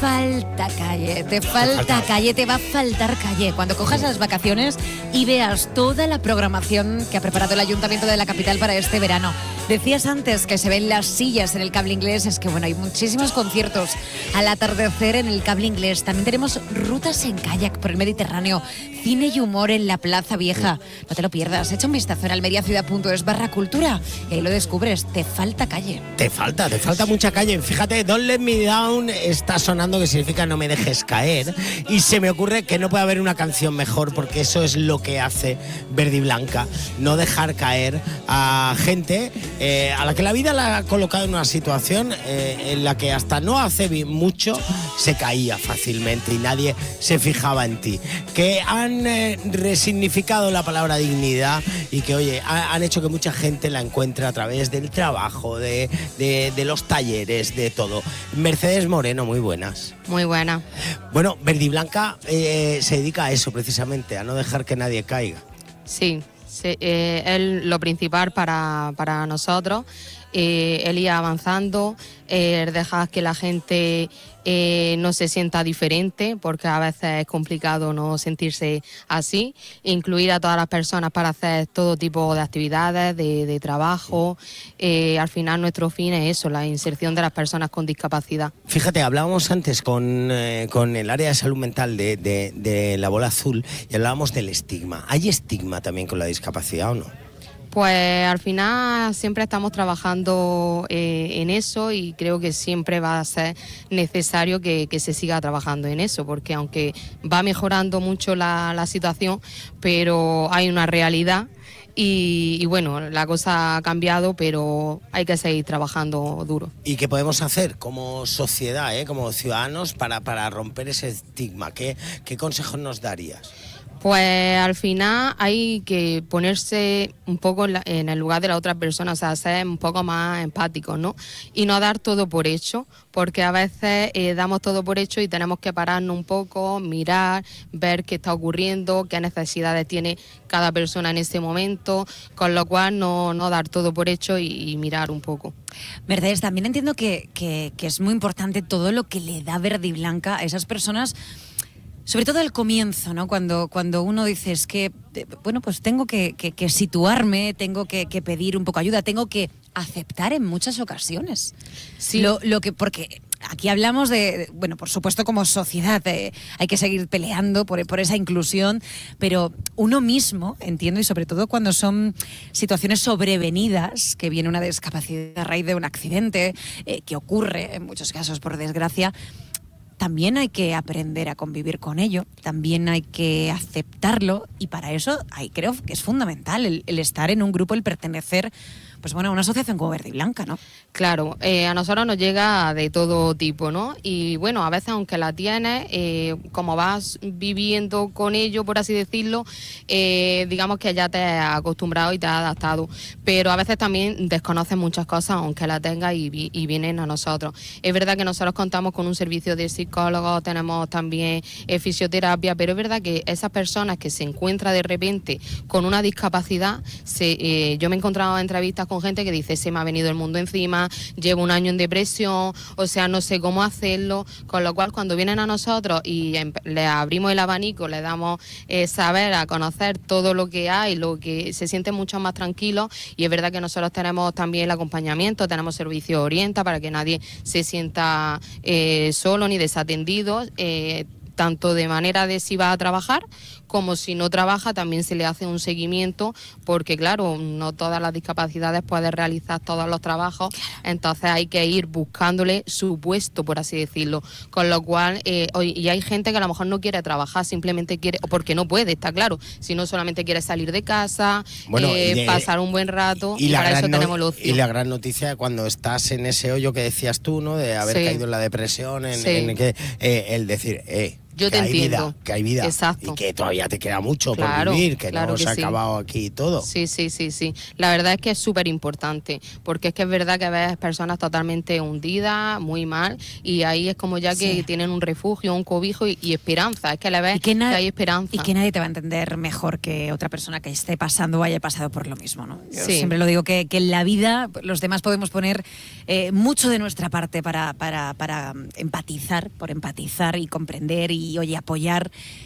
falta calle, te falta calle, te va a faltar calle. Cuando cojas las vacaciones y veas toda la programación que ha preparado el Ayuntamiento de la capital para este verano. Decías antes que se ven las sillas en el Cable Inglés, es que bueno, hay muchísimos conciertos al atardecer en el Cable Inglés. También tenemos rutas en kayak por el Mediterráneo, cine y humor en la Plaza Vieja. No te lo pierdas, echa un vistazo en almeriaciudad.es/cultura y ahí lo descubres, te falta calle. Te falta mucha calle. Fíjate, Don't Let Me Down está sonando, que significa no me dejes caer, y se me ocurre que no puede haber una canción mejor, porque eso es lo que hace Verde y Blanca, no dejar caer a gente a la que la vida la ha colocado en una situación en la que hasta no hace mucho se caía fácilmente y nadie se fijaba en ti, que han resignificado la palabra dignidad y que, oye, han hecho que mucha gente la encuentre a través del trabajo, de los talleres, de todo. Mercedes Moreno, muy buenas. Muy buena. Bueno, Verde y Blanca se dedica a eso precisamente, a no dejar que nadie caiga. Sí, es lo principal para nosotros. El ir avanzando, dejar que la gente no se sienta diferente, porque a veces es complicado no sentirse así, incluir a todas las personas para hacer todo tipo de actividades, de trabajo. Al final nuestro fin es eso, la inserción de las personas con discapacidad. Fíjate, hablábamos antes con el área de salud mental de la Bola Azul y hablábamos del estigma. ¿Hay estigma también con la discapacidad o no? Pues al final siempre estamos trabajando en eso, y creo que siempre va a ser necesario que se siga trabajando en eso, porque aunque va mejorando mucho la situación, pero hay una realidad y bueno, la cosa ha cambiado, pero hay que seguir trabajando duro. ¿Y qué podemos hacer como sociedad, como ciudadanos, para romper ese estigma? ¿Qué consejos nos darías? Pues al final hay que ponerse un poco en el lugar de la otra persona, o sea, ser un poco más empáticos, ¿no? Y no dar todo por hecho, porque a veces damos todo por hecho y tenemos que pararnos un poco, mirar, ver qué está ocurriendo, qué necesidades tiene cada persona en ese momento, con lo cual no dar todo por hecho y mirar un poco. Mercedes, también entiendo que es muy importante todo lo que le da Verde y Blanca a esas personas. Sobre todo al comienzo, ¿no? Cuando uno dice, es que, bueno, pues tengo que situarme, tengo que pedir un poco ayuda, tengo que aceptar en muchas ocasiones. Sí. Porque aquí hablamos de, bueno, por supuesto como sociedad hay que seguir peleando por esa inclusión, pero uno mismo, entiendo, y sobre todo cuando son situaciones sobrevenidas, que viene una discapacidad a raíz de un accidente, que ocurre en muchos casos por desgracia, también hay que aprender a convivir con ello, también hay que aceptarlo, y para eso creo que es fundamental el estar en un grupo, el pertenecer, pues bueno, a una asociación como Verde y Blanca, ¿no? Claro, a nosotros nos llega de todo tipo, ¿no? Y bueno, a veces aunque la tienes, como vas viviendo con ello, por así decirlo, digamos que ya te has acostumbrado y te has adaptado, pero a veces también desconoces muchas cosas aunque la tengas y vienen a nosotros. Es verdad que nosotros contamos con un servicio de psicólogos, tenemos también fisioterapia, pero es verdad que esas personas que se encuentran de repente con una discapacidad, yo me he encontrado en entrevistas con gente que dice, se me ha venido el mundo encima, llevo un año en depresión, o sea, no sé cómo hacerlo, con lo cual cuando vienen a nosotros y le abrimos el abanico, le damos saber, a conocer todo lo que hay, lo que se siente mucho más tranquilo, y es verdad que nosotros tenemos también el acompañamiento, tenemos servicio Orienta para que nadie se sienta solo ni desatendido, tanto de manera de si va a trabajar como si no trabaja, también se le hace un seguimiento, porque claro, no todas las discapacidades pueden realizar todos los trabajos, entonces hay que ir buscándole su puesto, por así decirlo, con lo cual, y hay gente que a lo mejor no quiere trabajar, simplemente quiere, o porque no puede, está claro, sino solamente quiere salir de casa, pasar un buen rato, y para eso tenemos la opción. Y la gran noticia cuando estás en ese hoyo que decías tú, ¿no? De haber caído en la depresión, el decir, Yo te entiendo. Que hay vida. Exacto. Y que todavía te queda mucho Claro, por vivir, que claro no que se ha sí. acabado aquí todo. Sí. La verdad es que es súper importante, porque es que es verdad que ves personas totalmente hundidas, muy mal, y ahí es como ya que tienen un refugio, un cobijo y esperanza. Es que le ves que hay esperanza. Y que nadie te va a entender mejor que otra persona que esté pasando o haya pasado por lo mismo, ¿no? Yo Sí. siempre lo digo, que en la vida los demás podemos poner mucho de nuestra parte para empatizar, por empatizar y comprender y, oye, apoyar,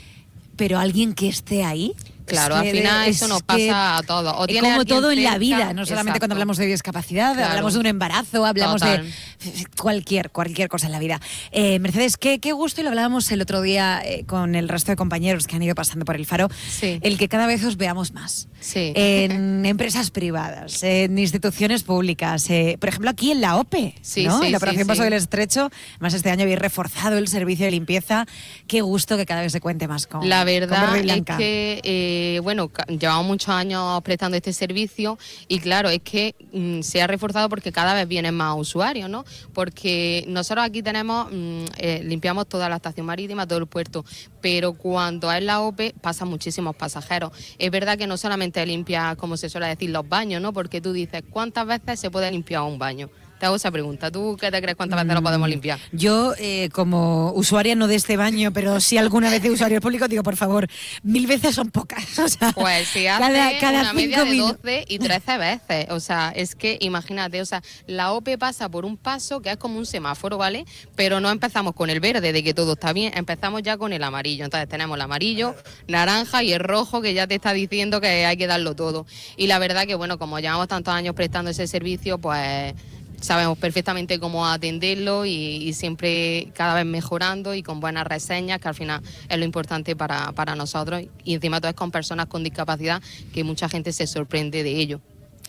pero alguien que esté ahí... Claro, al final eso nos pasa a todos. O tiene como alguien todo en la cerca, vida, no solamente exacto. cuando hablamos de discapacidad, Claro. hablamos de un embarazo, hablamos Total. de cualquier cosa en la vida. Mercedes, qué gusto, y lo hablábamos el otro día con el resto de compañeros que han ido pasando por el Faro, Sí. el que cada vez os veamos más. Sí. En empresas privadas, en instituciones públicas, por ejemplo aquí en la OPE, Sí, ¿no? sí, En la Operación sí, Paso sí. del Estrecho, además este año habéis reforzado el servicio de limpieza. Qué gusto que cada vez se cuente más con La con verdad Verde y es Blanca. que, llevamos muchos años prestando este servicio y claro, es que se ha reforzado porque cada vez vienen más usuarios, ¿no? Porque nosotros aquí tenemos, limpiamos toda la estación marítima, todo el puerto, pero cuando es la OPE pasan muchísimos pasajeros. Es verdad que no solamente limpia, como se suele decir, los baños, ¿no? Porque tú dices, ¿cuántas veces se puede limpiar un baño? Te hago esa pregunta. ¿Tú qué te crees cuántas veces lo podemos limpiar? Yo, como usuaria no de este baño, pero sí alguna vez de usuario público, digo, por favor, 1000 veces son pocas. O sea, Pues se hace cada una media 5 de minutos. 12 y 13 veces. O sea, es que imagínate, o sea, la OPE pasa por un paso que es como un semáforo, ¿vale? Pero no empezamos con el verde, de que todo está bien, empezamos ya con el amarillo. Entonces tenemos el amarillo, naranja y el rojo, que ya te está diciendo que hay que darlo todo. Y la verdad que, bueno, como llevamos tantos años prestando ese servicio, pues sabemos perfectamente cómo atenderlo y siempre cada vez mejorando y con buenas reseñas, que al final es lo importante para nosotros, y encima todo es con personas con discapacidad, que mucha gente se sorprende de ello.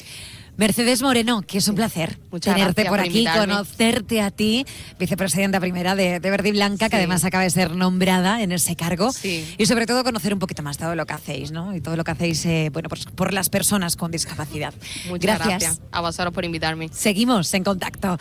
Mercedes Moreno, que es un placer Muchas tenerte gracias por por aquí, invitarme. conocerte a ti, vicepresidenta primera de Verde y Blanca, que Sí. además acaba de ser nombrada en ese cargo, Sí. y sobre todo conocer un poquito más todo lo que hacéis, ¿no? Y todo lo que hacéis, pues, por las personas con discapacidad. Muchas gracias a vosotros por invitarme. Seguimos en contacto.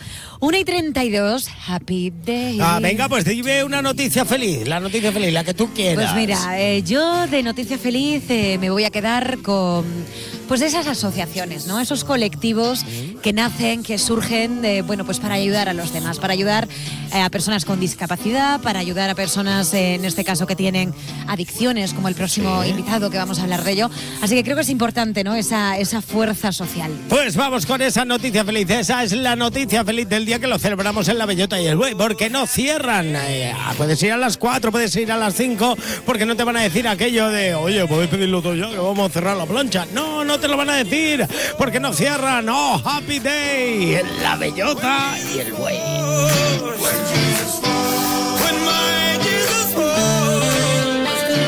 1:32, Happy Day. Venga, pues dime una noticia feliz, la noticia feliz, la que tú quieras. Pues mira, yo de noticia feliz me voy a quedar con pues esas asociaciones, ¿no? Esos colectivos que nacen, que surgen pues para ayudar a los demás, para ayudar a personas con discapacidad, para ayudar a personas, en este caso, que tienen adicciones, como el próximo invitado que vamos a hablar de ello. Así que creo que es importante, ¿no? Esa fuerza social. Pues vamos con esa noticia feliz. Esa es la noticia feliz del día, que lo celebramos en La Bellota y el Buey, porque no cierran. Puedes ir a las 4, puedes ir a las 5, porque no te van a decir aquello de, oye, podéis pedirlo todo ya, que vamos a cerrar la plancha. No, no te lo van a decir, porque no cierran. ¡Oh, Happy Day! En La Bellota y el Buey.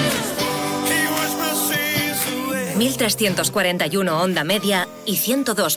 1341 onda media y 102.